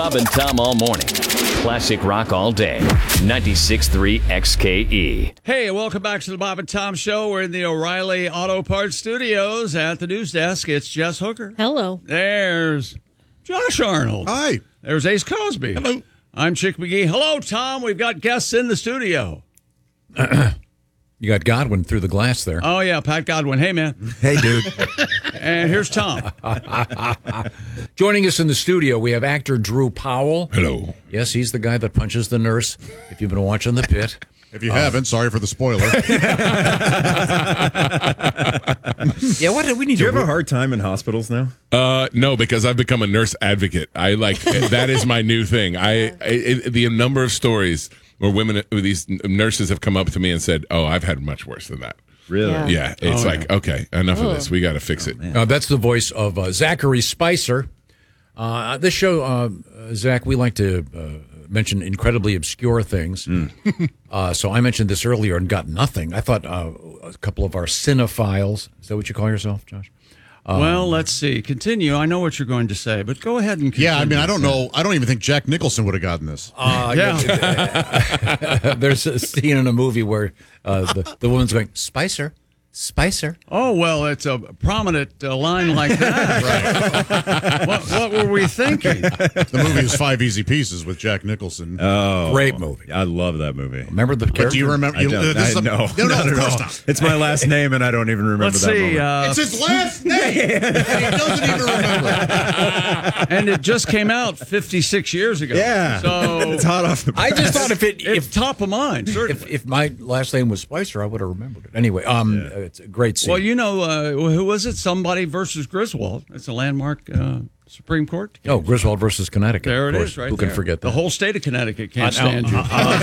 Bob and Tom all morning. Classic rock all day. 96.3 XKE. Hey, welcome back to the Bob and Tom Show. We're in the O'Reilly Auto Parts Studios at the news desk. It's Jess Hooker. Hello. There's Josh Arnold. Hi. There's Ace Cosby. Hello. I'm Chick McGee. Hello, Tom. We've got guests in the studio. You got Godwin through the glass there. Oh, yeah, Pat Godwin. Hey, man. Hey, dude. And here's Tom. Joining us in the studio, we have actor Drew Powell. Hello. Yes, he's the guy that punches the nurse, if you've been watching The Pit. If you haven't, sorry for the spoiler. Yeah, what do we need Do you to have a hard time in hospitals now? No, because I've become a nurse advocate. I like that is my new thing. The number of stories where these nurses have come up to me and said, "Oh, I've had much worse than that." Really? Yeah, it's okay, enough of this. We got to fix it. That's the voice of Zachary Spicer. This show, Zach, we like to mention incredibly obscure things. So I mentioned this earlier and got nothing. I thought a couple of our cinephiles, is that what you call yourself, Josh? Well, let's see. Continue. I know what you're going to say, but go ahead and continue. Yeah, I mean, I don't know. I don't even think Jack Nicholson would have gotten this. There's a scene in a movie where the woman's going, Spicer. Oh, well, it's a prominent line like that. What were we thinking? The movie is Five Easy Pieces with Jack Nicholson. Oh, Great movie. I love that movie. Remember the character? But do you remember? I don't. No, Not at all. It's my last name, and I don't even remember Let's that see. moment. It's his last name. And he doesn't even remember. And it just came out 56 years ago. Yeah. So It's hot off the press. I just thought it's top of mind, certainly. if my last name was Spicer, I would have remembered it. Anyway, it's a great scene. Well, you know, who was it? Somebody versus Griswold. It's a landmark Supreme Court case. Oh, Griswold versus Connecticut. There it of course. is, right Who there. can forget that? The whole state of Connecticut can't stand you. How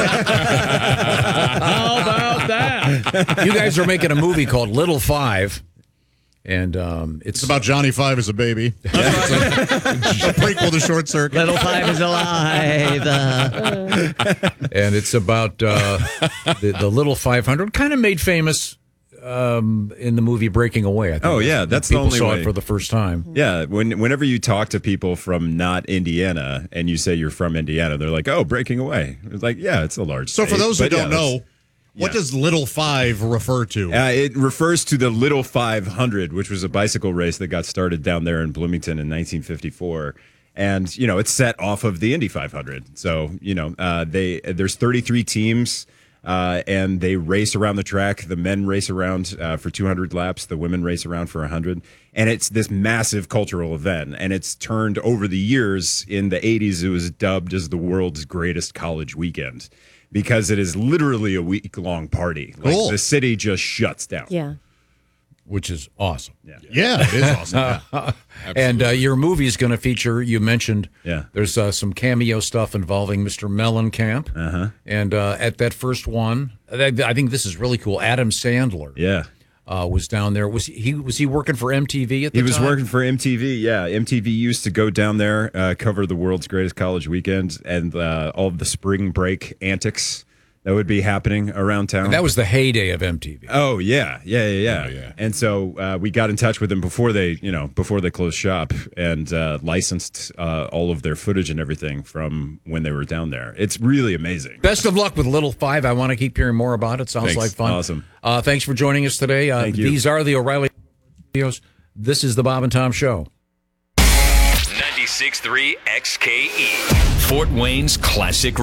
about that? You guys are making a movie called Little Five, and It's about Johnny Five as a baby. It's a prequel to Short Circuit. Little Five is alive. and it's about the Little 500, kind of made famous in the movie Breaking Away. I think. Oh, yeah, that's the people only saw way. it for the first time. Yeah, whenever you talk to people from not Indiana and you say you're from Indiana, they're like, "Oh, Breaking Away." It's like, yeah, it's a large. So for state, those who but don't yeah, know, what does Little Five refer to? it refers to the Little 500, which was a bicycle race that got started down there in Bloomington in 1954. And, it's set off of the Indy 500. So, there's 33 teams, and they race around the track. The men race around for 200 laps. The women race around for 100. And it's this massive cultural event. And it's turned over the years. In the 80s, it was dubbed as the world's greatest college weekend, because it is literally a week-long party. Like, Cool. the city just shuts down. Yeah. Which is awesome. Yeah, it is awesome. Yeah. And your movie is going to feature, you mentioned, Yeah. there's some cameo stuff involving Mr. Mellencamp. Uh-huh. And at that first one, I think this is really cool, Adam Sandler Yeah. was down there. Was he working for MTV at the time? He was working for MTV. Yeah, MTV used to go down there, cover the world's greatest college weekend and all of the spring break antics that would be happening around town. And that was the heyday of MTV. Oh yeah. Oh, yeah. And so we got in touch with them before they closed shop and licensed all of their footage and everything from when they were down there. It's really amazing. Best of luck with Little Five. I want to keep hearing more about it. Sounds Thanks. like fun. Awesome. Thanks for joining us today. Thank you. These are the O'Reilly Studios. This is the Bob and Tom Show. 96.3 XKE. Fort Wayne's classic